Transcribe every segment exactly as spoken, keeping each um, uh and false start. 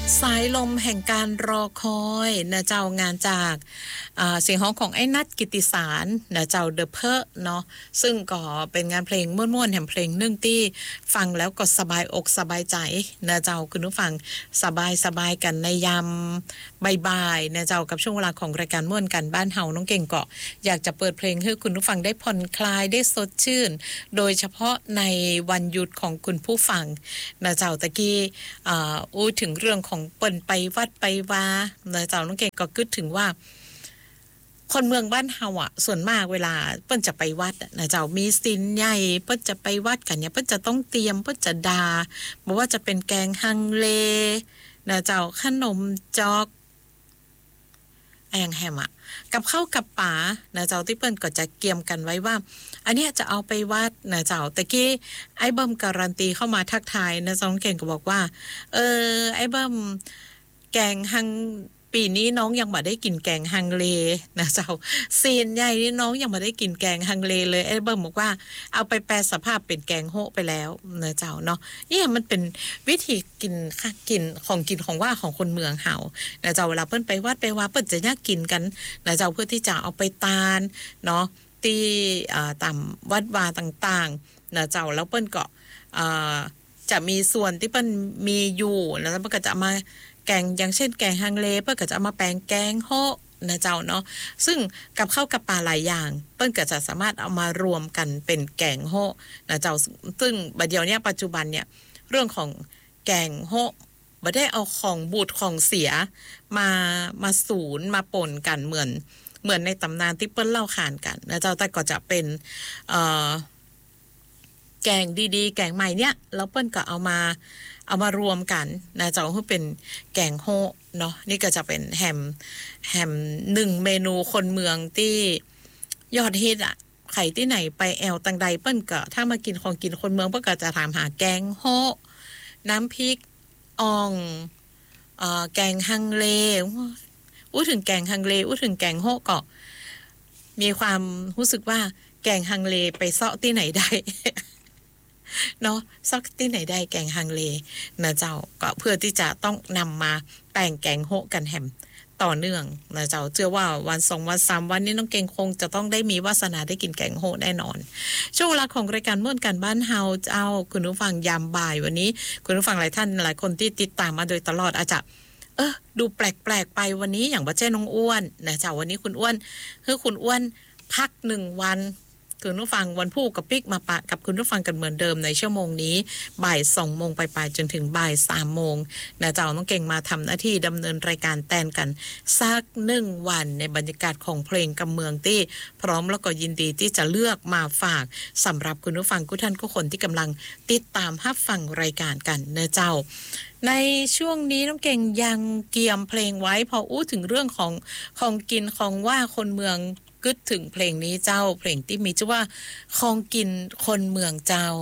สายลมแห่งการรอคอยนะเจ้างานจากเสียงร้องของไอ้นัทกิติสารนะเจ้าเดอะเพอเนาะซึ่งก็เป็นงานเพลงม่วนๆแห่งเพลงหนึ่งที่ฟังแล้วก็สบายอกสบายใจนะเจ้าคุณผู้ฟังสบายสบายกันในยามบ่ายๆนะเจ้ากับช่วงเวลาของรายการม่วนกันบ้านเฮาน้องเก่งก็อยากจะเปิดเพลงให้คุณผู้ฟังได้ผ่อนคลายได้สดชื่นโดยเฉพาะในวันหยุดของคุณผู้ฟังนะเจ้าตะกี้อ่าอู้ถึงเรื่องของเปิ้นไปวัดไปวานะเจ้าน้องเก่งก็คิดถึงว่าคนเมืองบ้านเฮาอ่ะส่วนมากเวลาเปิ้นจะไปวัดนะเจ้ามีศีลใหญ่เปิ้นจะไปวัดกันเนี่ยเปิ้นจะต้องเตรียมเปิ้นจะดาบ่ว่าจะเป็นแกงฮังเลนะเจ้าขนมจอกแองแฮมอ่ะกับข้าวกับป๋านะเจ้าที่เปิ้นก็จะเกียมกันไว้ว่าอันเนี้ยจะเอาไปวัดนะเจ้าตะกี้ไอ้เบิ่มการันตีเข้ามาทักทายนะน้องเก่งก็บอกว่าเออไอ้เบิ่มแกงฮังปีนี้น้องยังบ่ได้กินแกงฮังเลนะเจ้าซีนใหญ่นี่น้องยังบ่ได้กินแกงฮังเลเลยไอ้เบิ่มบอกว่าเอาไปแปลสภาพเป็นแกงโฮะไปแล้วนะเจ้าเนาะนี่มันเป็นวิธีกินค่ะกินของกินของว่าของคนเมืองเฮานะเจ้าเวลาเพิ่นไปวัดไปว่าเพิ่นจะอยากกินกันนะเจ้าเพื่อที่จะเอาไปตานเนาะที่อ่าตามวัดวาต่างๆนะเจ้าแล้วเพิ่นก็อ่าจะมีส่วนที่เปิ้นมีอยู่แล้วเปิ้นก็จะมาแกงอย่างเช่นแกงฮังเลเปิ้นก็จะเอามาแปลงแกงโฮะนะเจ้าเนาะซึ่งกับข้าวกับปลาหลายอย่างเปิ้นก็จะสามารถเอามารวมกันเป็นแกงโฮะนะเจ้าซึ่งบัดเดี๋ยวเนี้ยปัจจุบันเนี่ยเรื่องของแกงโฮะบ่ได้เอาของบูดของเสียมามาสูญมาปนกันเหมือนเหมือนในตำนานที่เปิ้นเล่าขานกันนะเจ้าแต่ก็จะเป็นเอ่อแกงดีๆแกงใหม่เนี่ยแล้วเปิ้นก็เอามาเอามารวมกันนะเจ้าให้เป็นแกงโฮะเนาะนี่ก็จะเป็นแฮมแฮมหนึ่งเมนูคนเมืองที่ยอดฮิตอ่ะใครที่ไหนไปแอวตังใดเปิ้นก็ถ้ามากินของกินคนเมืองเปิ้นก็จะถามหาแกงโฮะน้ำพริกอ่องเอ่อแกงฮังเลอู้ถึงแกงฮังเลอู้ถึงแกงโฮะก็มีความรู้สึกว่าแกงฮังเลไปเซาะที่ไหนได้ เนาะซักที่ไหนได้แกงฮังเลนะเจ้าก็เพื่อที่จะต้องนำมาแป้งแกงโฮะกันแฮมต่อเนื่องนะเจ้าเชื่อว่าวันสองวันสามวันนี้น้องเก่งคงจะต้องได้มีวาสนาได้กินแกงโฮะแน่นอนช่วงเวลาของรายการม่วนกันบ้านเฮาเจ้าคุณผู้ฟังยามบ่ายวันนี้คุณผู้ฟังหลายท่านหลายคนที่ติดตามมาโดยตลอดอาจจะเออดูแปลกๆไปวันนี้อย่างว่าเจ้น้องอ้วนนะเจ้าวันนี้คุณอ้วนคือคุณอ้วนพักหนึ่งวันคุณผู้ฟังวันผู้กับปิ๊กมาปะกับคุณผู้ฟังกันเหมือนเดิมในชั่วโมงนี้บ่ายสองโมงไปไปจนถึงบ่ายสามโมงนะเจ้าน้องเก่งมาทำหน้าที่ดำเนินรายการแตนกันสักหนึ่งวันในบรรยากาศของเพลงกำเมืองที่พร้อมแล้วก็ยินดีที่จะเลือกมาฝากสำหรับคุณผู้ฟังทุกท่านทุกคนที่กำลังติดตามรับฟังรายการกันนะเจ้าในช่วงนี้น้องเก่งยังเกียมเพลงไว้พออู้ถึงเรื่องของของกินของว่าคนเมืองกึดถึงเพลงนี้เจ้าเพลงที่มีชื่อว่าของกินคนเมืองเจ้า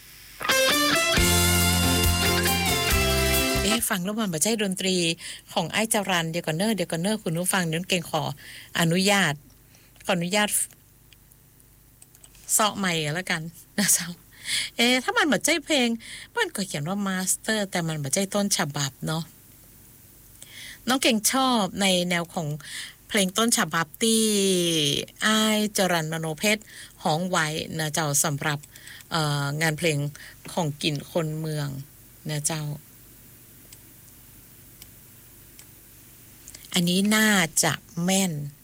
เอ๊ะฟังแล้วมันบ่ใช่ดนตรีของไอ้จรันเดี๋ยวก่อนเนอเดี๋ยวก่อนเนอคุณผู้ฟังนั้นเก่งขออนุญาตขออนุญาตเซาะใหม่แล้วกันนะเจ้าเอ๊ะถ้ามันบ่ใช่เพลงมันก็เขียนว่ามาสเตอร์แต่มันบ่ใช่ต้นฉบับเนาะน้องเก่งชอบในแนวของเพลงต้นฉบับที่อ้ายจรัญมโนเพชรฮ้องไว้นะเจ้าสำหรับเอ่องานเพลงของกินคนเมืองนะเจ้าอันนี้น่าจะแม่น